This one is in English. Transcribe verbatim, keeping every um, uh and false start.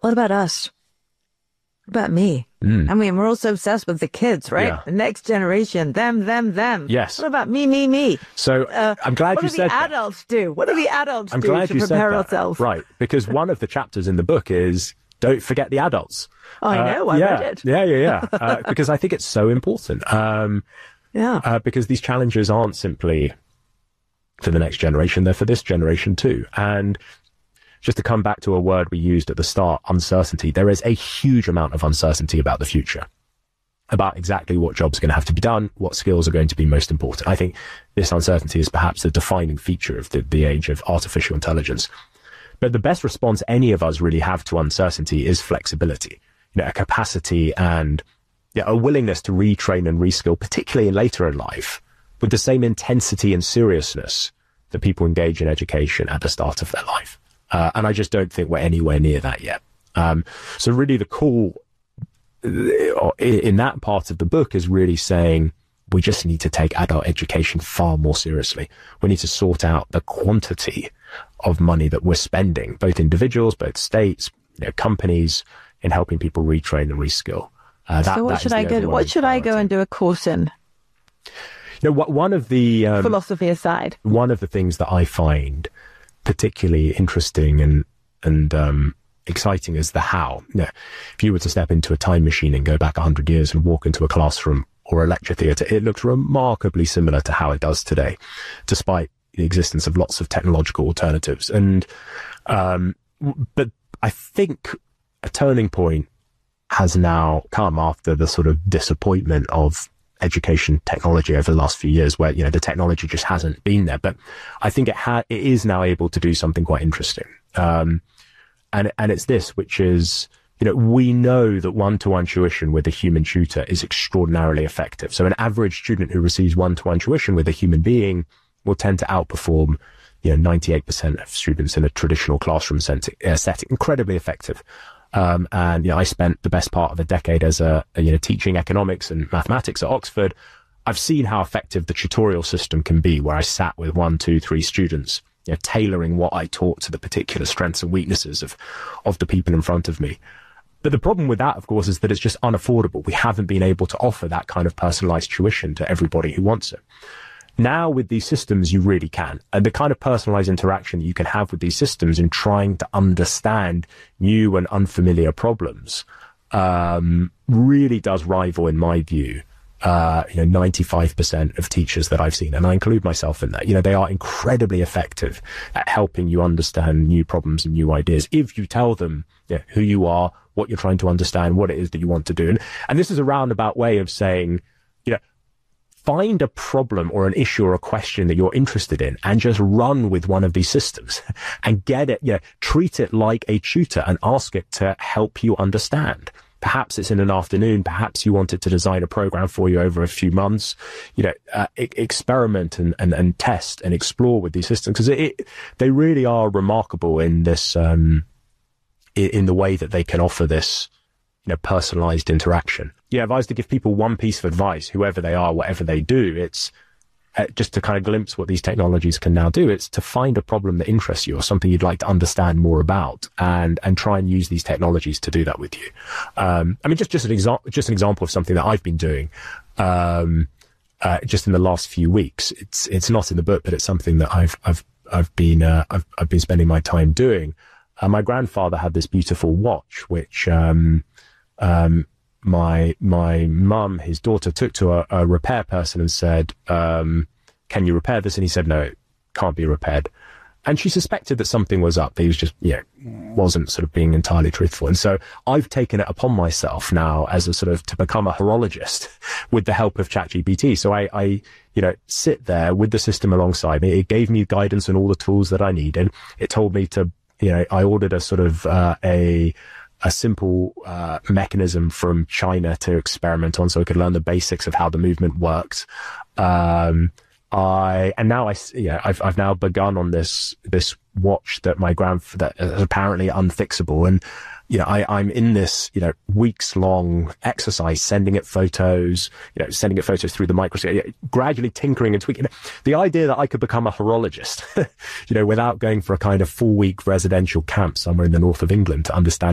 what about us? What about me? Mm. I mean, we're all so obsessed with the kids, right? Yeah. The next generation, them, them, them. Yes. What about me, me, me? So Uh, I'm glad what you do said the that. adults do? What do the adults I'm do glad to you said prepare that. ourselves? Right, because one of the chapters in the book is don't forget the adults. Oh, I know, I yeah, read it. Yeah, yeah, yeah. uh, because I think it's so important. Um, Yeah. uh, because these challenges aren't simply for the next generation, they're for this generation too. And just to come back to a word we used at the start, uncertainty, there is a huge amount of uncertainty about the future, about exactly what jobs are going to have to be done, what skills are going to be most important. I think this uncertainty is perhaps the defining feature of the, the age of artificial intelligence. But the best response any of us really have to uncertainty is flexibility, you know, a capacity and yeah, a willingness to retrain and reskill, particularly later in life, with the same intensity and seriousness that people engage in education at the start of their life. Uh, and I just don't think we're anywhere near that yet. Um, so really the call in that part of the book is really saying we just need to take adult education far more seriously. We need to sort out the quantity of money that we're spending, both individuals, both states, you know, companies, in helping people retrain and reskill. Uh, that, so what that should I go? What should I go and do a course in? You know, what, one of the um, philosophy aside, one of the things that I find particularly interesting and and um, exciting is the how. You know, if you were to step into a time machine and go back a hundred years and walk into a classroom or a lecture theatre, it looks remarkably similar to how it does today, despite the existence of lots of technological alternatives. And um, but I think a turning point has now come after the sort of disappointment of education technology over the last few years, where, you know, the technology just hasn't been there. But I think it ha- it is now able to do something quite interesting. Um, and, and it's this, which is, you know, we know that one-to-one tuition with a human tutor is extraordinarily effective. So an average student who receives one-to-one tuition with a human being will tend to outperform, you know, ninety-eight percent of students in a traditional classroom setting, uh, setting. Incredibly effective. Um, and, you know, I spent the best part of a decade as a, a, you know, teaching economics and mathematics at Oxford. I've seen how effective the tutorial system can be, where I sat with one, two, three students, you know, tailoring what I taught to the particular strengths and weaknesses of, of the people in front of me. But the problem with that, of course, is that it's just unaffordable. We haven't been able to offer that kind of personalized tuition to everybody who wants it. Now with these systems, you really can. And the kind of personalized interaction that you can have with these systems in trying to understand new and unfamiliar problems, um, really does rival, in my view, uh, you know, ninety-five percent of teachers that I've seen. And I include myself in that. You know, they are incredibly effective at helping you understand new problems and new ideas. If you tell them, you know, who you are, what you're trying to understand, what it is that you want to do. And, and this is a roundabout way of saying, you know, find a problem or an issue or a question that you're interested in and just run with one of these systems and get it, you know, treat it like a tutor and ask it to help you understand. Perhaps it's in an afternoon. Perhaps you want it to design a program for you over a few months. You know, uh, e- experiment and, and, and test and explore with these systems, because it, it, they really are remarkable in this, um, in, in the way that they can offer this, you know, personalized interaction. Yeah, if I was to give people one piece of advice, whoever they are, whatever they do, it's uh, just to kind of glimpse what these technologies can now do. It's to find a problem that interests you or something you'd like to understand more about, and and try and use these technologies to do that with you. Um, I mean, just just an example, just an example of something that I've been doing, um, uh, just in the last few weeks. It's it's not in the book, but it's something that I've I've I've been uh, I've I've been spending my time doing. Uh, my grandfather had this beautiful watch, which um, um, my my mum, his daughter, took to a, a repair person and said, um, "Can you repair this?" And he said, "No, it can't be repaired." And she suspected that something was up. He was just, you know, wasn't sort of being entirely truthful. And so I've taken it upon myself now as a sort of to become a horologist with the help of ChatGPT. So I, I, you know, sit there with the system alongside me. It gave me guidance and all the tools that I needed. It told me to, you know, I ordered a sort of uh, a a simple uh, mechanism from China to experiment on, so I could learn the basics of how the movement works. Um, I and now I, yeah, I've I've now begun on this this watch that my grandfather that is apparently unfixable, and you know, I, I'm in this, you know, weeks long exercise, sending it photos, you know, sending it photos through the microscope, gradually tinkering and tweaking. The idea that I could become a horologist, you know, without going for a kind of four week residential camp somewhere in the north of England to understand